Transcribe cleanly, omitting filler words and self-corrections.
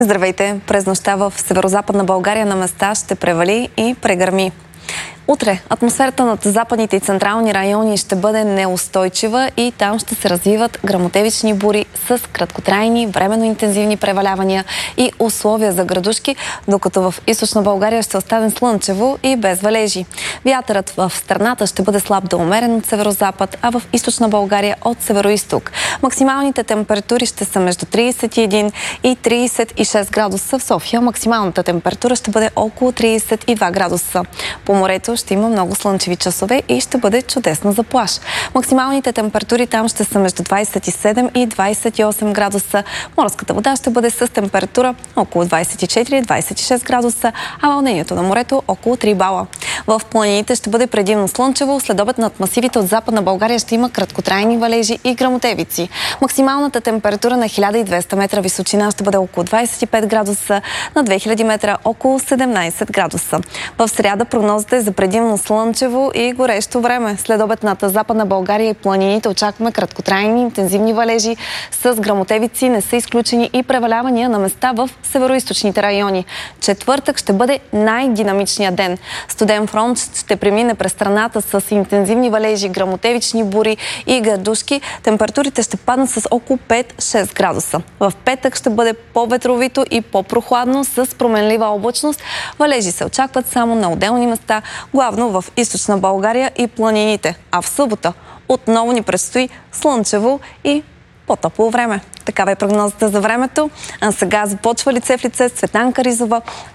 Здравейте! През нощта в северозападна България на места ще превали и прегърми. Утре атмосферата над западните и централни райони ще бъде неустойчива и там ще се развиват гръмотевични бури с краткотрайни, временно интензивни превалявания и условия за градушки, докато в източна България ще остане слънчево и без валежи. Вятърът в страната ще бъде слаб до умерен от северозапад, а в източна България от североизток. Максималните температури ще са между 31 и 36 градуса. В София максималната температура ще бъде около 32 градуса. По морето ще има много слънчеви часове и ще бъде чудесно за плаж. Максималните температури там ще са между 27 и 28 градуса. Морската вода ще бъде с температура около 24-26 градуса, а вълнението на морето около 3 бала. В планините ще бъде предимно слънчево. Следобед над масивите от Западна България ще има краткотрайни валежи и гръмотевици. Максималната температура на 1200 метра височина ще бъде около 25 градуса, на 2000 метра около 17 градуса. В сряда прогнозата е за предимно слънчево и горещо време. Следобед над Западна България и планините очакваме краткотрайни интензивни валежи с гръмотевици. Не са изключени и превалявания на места в североизточните райони. Четвъртък ще бъде най-динамичният ден. Студен фронт ще премине през страната с интензивни валежи, гръмотевични бури и градушки. Температурите ще паднат с около 5-6 градуса. В петък ще бъде по-ветровито и по-прохладно с променлива облачност. Валежи се очакват само на отделни места, главно в източна България и планините. А в събота отново ни предстои слънчево и по-топло време. Такава е прогнозата за времето. А сега започва Лице в лице с Цветанка Ризова.